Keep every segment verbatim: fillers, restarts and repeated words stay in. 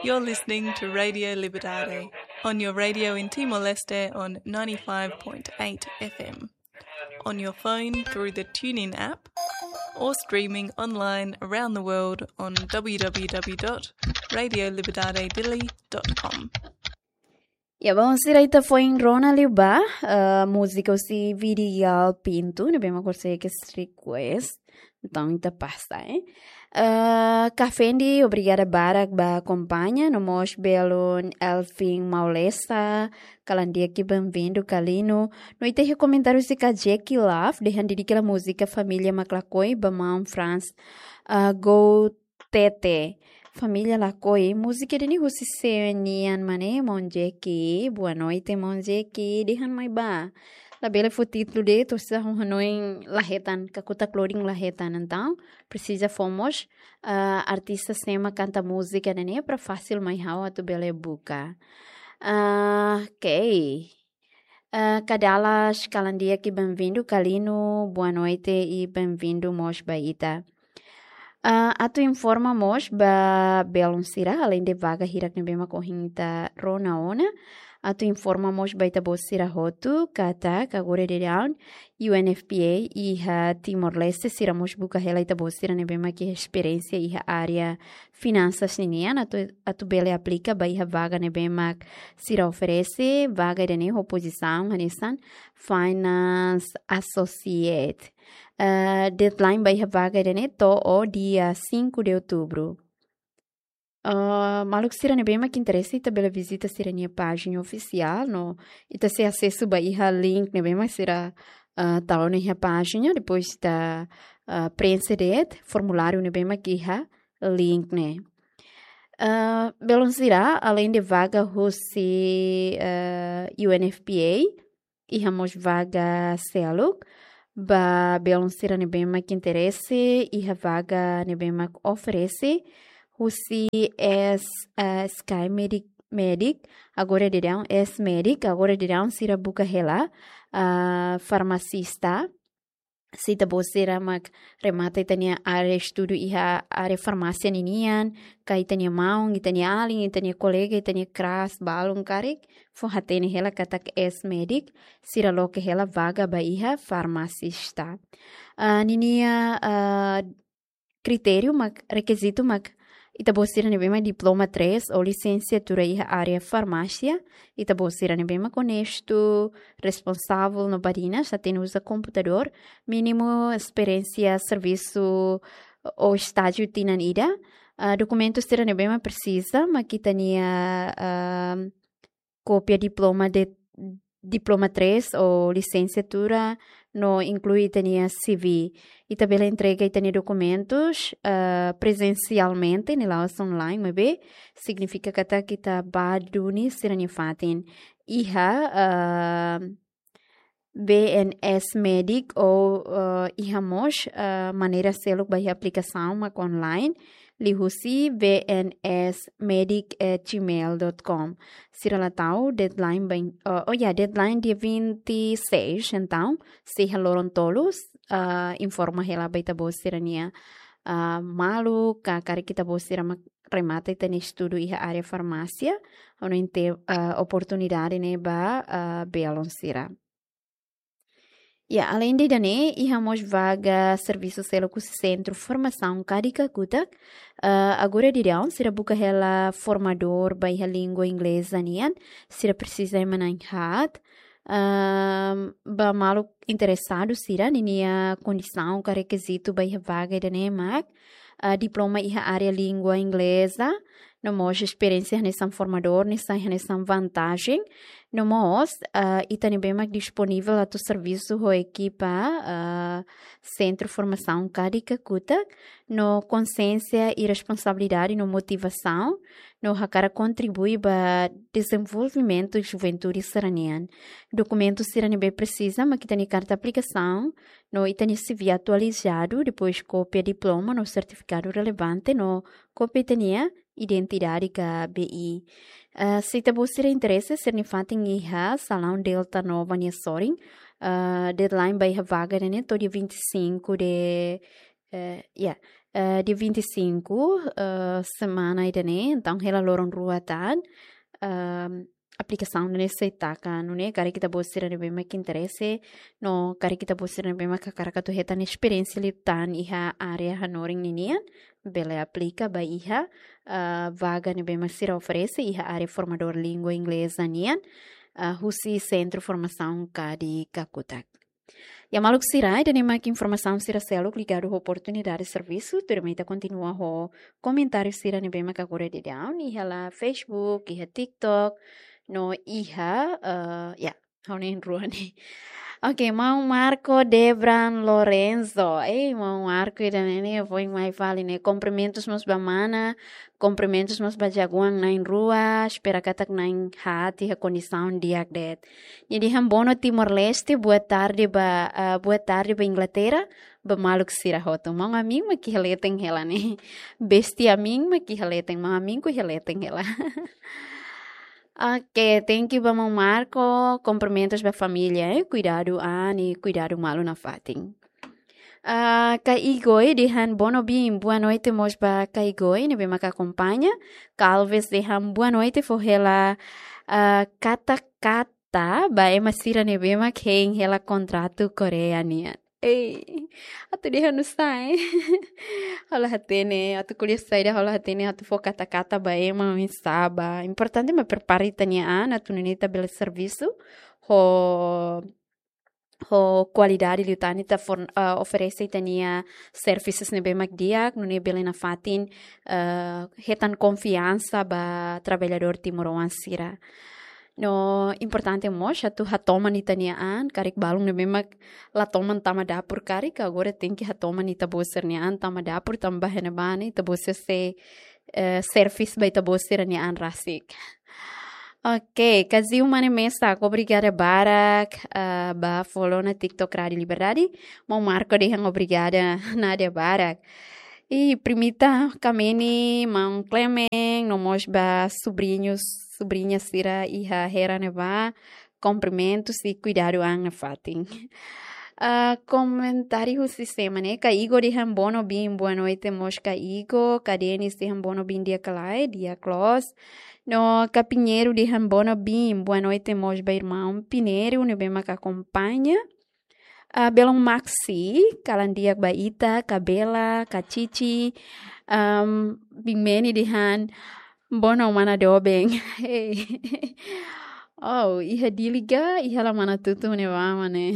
You're listening to Radio Liberdade on your radio in Timor-Leste on ninety-five point eight F M, on your phone through the TuneIn app, or streaming online around the world on w w w dot radio liberdade dili dot com. Ja, bom, se ita foi em Rona Liuba, a música se Vidigal Pinto, ne bem corse que request, então ita passa, eh? Uh, Cafendi, obrigada Barak ba acompanha, no mos belo Elfin Maulessa, calandia que bem-vindo, Calino. No ite recomendário se ka Jackie Love, deixando de aquela música Família Maclacoi, Bamão France, uh, Go Tete. Família Lacoi, música de nihu se senian mane, mon Jackie, boa noite, mon Jackie, deixan mai ba. La bela foi título de, tu sa hon hanoin lahetan, kakuta clothing lahetan, então, precisa fomos, uh, artista sema canta música, né, para fácil mai hawa tu bela buka. Uh, ok. Uh, Cadalas, calandia que bem-vindo, Calino, boa noite e bem-vindo, mos baita. Uh, atu informamos ba belon sira, além de vaga hirak nebema corrinta rona ona, atu informamos baita bo sira hotu, kata, kagore de down, U N F P A e ha Timor-Leste sira mos buka hela ita bo sira nebema que experiência e ha área finanças ninian, atu, atu bele aplica ba iha vaga nebema sira oferece, vaga de ne oposição, hanesan, Finance Associate. Uh, deadline by a vaga de neto o dia cinco de outubro. Uh, maluk sira nebema que interessa ita bela visita sira minha página oficial no ita se acesso ba iha link nebema sira uh, tal na página depois ita uh, preencher formulário nebema que iha link ne. Uh, belon sira além de vaga hosi uh, U N F P A iha mos vaga seluk ba belon sira nebema que interesse e a vaga nebema que oferece husi es uh, Sky Medic Medic agora de down es Medic agora de down sira buka hela uh, farmacista sita bo sira mak remata itania área estudo e a área farmácia ninian ka itania maung itania alin itania colega itania kras balon karik fo hatene hela katak es medic sira loke hela vaga ba iha farmacista uh, ninia uh, critério mak requisito mak itabosira nebema diploma três ou licenciatura iha área farmácia itabosira nebema honesto responsável no barina já tem usa computador mínimo experiência serviço ou estágio tinan ida uh, documentos sira nebema precisa mas que tenia uh, cópia diploma de diploma três ou licenciatura no inclui tenia C V e também a entrega e tenia documentos uh, presencialmente na aula online mas bem significa que tá que tá baduni serani fatin iha uh, B N S Medic ou uh, iha mos uh, maneira seluk by aplicação mak online lihusi b n s medic at gmail dot com. Sira lá tau, deadline bem, uh, oh yeah, deadline dia vinte e seis, então, se haloron tolos, uh, informa hela baita bo sira nia uh, malu, ka kari kita bo sira mak remata ita ni estudo iha área farmácia, ou não tem uh, oportunidade ne ba uh, belon sira. Yeah, além de dane, ihamos vaga serviço selo com centro formação kadika kutak. Uh, agora dirão, sira buka hela formador by a língua inglesa nian, sira precisa emanan hat. Um, ba malu interessado sira ninia condição ka requisito by a vaga dane mak. Uh, diploma iha área língua inglesa. No mos experiência nessa formador, nessa nessa vantagem. No mos, uh, itani bem mais disponível a tu serviço ou equipa uh, centro formação kadika kuta no consciência e responsabilidade no motivação no hakara contribui para desenvolvimento de juventude seranian. Documentos serani bem precisa, mas que tem carta aplicação no itani C V atualizado, depois cópia diploma no certificado relevante no cópia tenia identidade ka B I. Uh, se te buscar interesse, ser nifating iha salão Delta Nova nia soring. Uh, deadline by vaga ne to dia vinte e cinco de uh, yeah. uh, dia vinte e cinco, uh, semana ida né, então ela lorong ruatan, uh, aplicação ne seitaka no ne kari kita bosira ne bema que interesse no kari kita bosira ne bema kakara katu hetan experiência litan iha area hanoring ninian bele aplica ba iha uh, vaga ne bema sira oferece iha área formador língua inglesa nian uh, husi centro formação kadi kakutak. E a maluk sirai dan emak informação sira selo ligado à oportunidade de serviço, turmita continua ho comentário sira ne bema kakure de down iha la Facebook, iha TikTok, no iha uh, ya honin ruani. Oke, mau Marco Debran Lorenzo. Eh, mau Marco dan ini foi mai fali ne cumprimentos mas bamana, cumprimentos mas bajaguang nain rua, espera katak nain hati ha condição diak det. Jadi hambono Timor Leste buat tarde ba uh, buat tarde ba Inglaterra, ba maluk sirahoto. Mau aming makihaleteng hela ne. Besti aming makihaleteng, mau aming ku haleteng hela. Ok, thank you, Bamão Marco. Cumprimentos para a família, eh? Cuidado, Ani, cuidado malo na fating. Uh, Kaigoi, dehan bono bim, boa noite, mos ba Kaigoi, ne bema que acompanha. Calves, dehan boa noite, forrela uh, kata kata, ba ema sira ne bema que em ela contrato coreania. Ei, atu dia nu sai. Hala hatene, atu kuliah sai dah hala hatene atu fo kata-kata bae ma saba. Importante me prepari taniaan atu nenita bela serviço ho ho qualidade liutani ta for, uh, oferece tania services ne bemak diak no ne bela na fatin uh, hetan confiança ba trabalhador timoruan sira. No importante mos atu hatoma ni taniaan karik balung ne memak la toman tama dapur karik agora tem que hatoma ni taboser niaan tama dapur tambah ne bani taboser se uh, service bai taboser niaan rasik. Ok, kaziu mane mesa, obrigada Barak, uh, ba follow na TikTok Radio Liberdade, mau Marco dehang obrigada Nadia Barak. E primita Kameni, Mão Clemeng, nomos ba sobrinhos, sobrinha Sira e a Hera Neva, cumprimentos e cuidado ang fatin. Uh, comentário sistema, né? Caigo de Rambono bem, boa noite, mos Caigo, Cadenis de Rambono bem dia calai, dia close. No Capinheiro de Rambono bem, boa noite, mos ba irmão Pinheiro, ne bem que acompanha. Uh, Belong Maxi, Kalandiak Baita, Kabela, Kacici, um, Bimeni dihan, Bono mana dobeng. Hey. Oh, iha diliga, iha la mana tutu ne vama ne.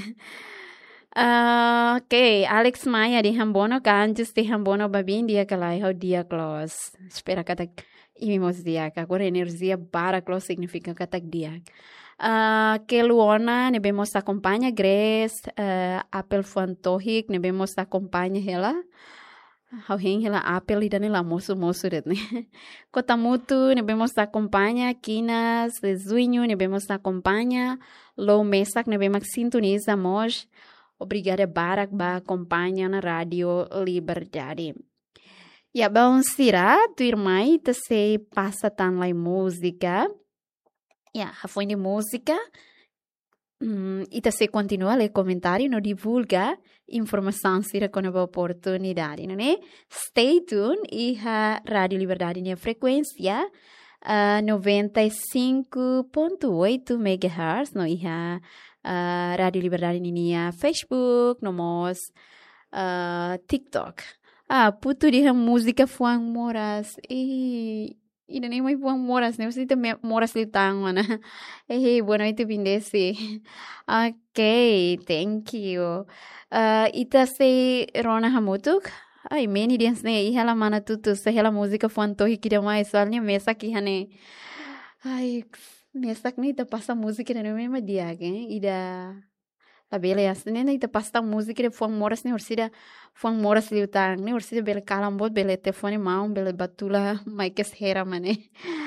Uh, ok, Alex Maia de Hambono, Kanjus de Hambono Babin, dia kalai, how dia close. Espera katak imimos dia, agora energia para close significa katak dia. Uh, que Luona, ne bemos acompanha, Grace, uh, Apple Fantohic, ne bemos acompanha ela. How hen ela Apple e danila moço moço ret ne. Kotamutu, ne bemos acompanha, Kinas, Zuinho, ne bemos acompanha, Low Mesak, ne bemos sintoniza mos. Obrigada Barak ba acompanha na Rádio Liberdade. Ya bom sira, tu irmã te se passa tan lá música. Ya, foi de música. Hum, e te se continua a ler comentário, no divulga informação sira com a oportunidade, não é? Stay tuned e a Rádio Liberdade na frequência uh, noventa e cinco ponto oito megahertz, no e a Uh, Rádio Liberdade ninia Facebook, nomos uh, TikTok. Ah, putu dia música Fuang Moras. E ida nem mai Fuang Moras, né? Você também Moras litang mana. Eh, boa noite bindesi. Ok, thank you. Uh, ita se Rona Hamutuk. Ai, meni dias ne ihala mana tutu se hela música Fuang Tohi kida mais soalnya mesa kihane. Ai, mesak ni ita passa música na mesma dia, hein? Ida la bela assim, né? Ita passa música de Fuang Moras ne orsida Fuang Moras liutang, ne orsida bela kalambot bela telefone mão, bela batula mai que hera mane.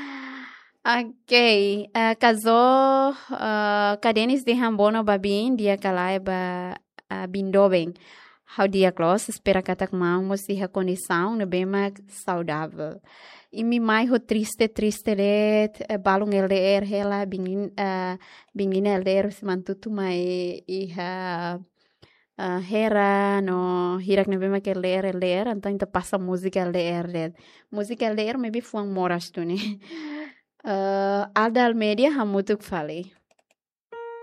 Ok, uh, casou uh, Cadenis de Hambono babin dia kalai ba uh, bindobeng. How dia close, espera katak mão, mosi a condição, ne bem mais saudável. E me mais triste, triste let, balung L D R, ela bingin, uh, bingin L D R, se mantutu mai, e ha, uh, Hera no hirak na bema ke ler ler então inte passa música ler ler música ler maybe fuang moras tu ne uh, Alda Almeida hamutuk fale